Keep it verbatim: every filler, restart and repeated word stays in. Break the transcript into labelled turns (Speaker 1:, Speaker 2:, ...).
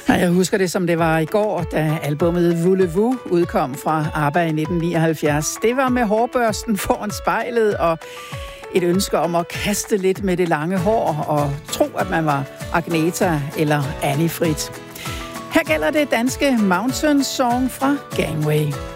Speaker 1: Jeg husker det, som det var i går, da albumet Voulez-Vous udkom fra ABBA i nitten nioghalvfjerds. Det var med hårbørsten foran spejlet og et ønske om at kaste lidt med det lange hår og tro, at man var Agneta eller Annie Frid. Her gælder det danske Mountain Song fra Gangway.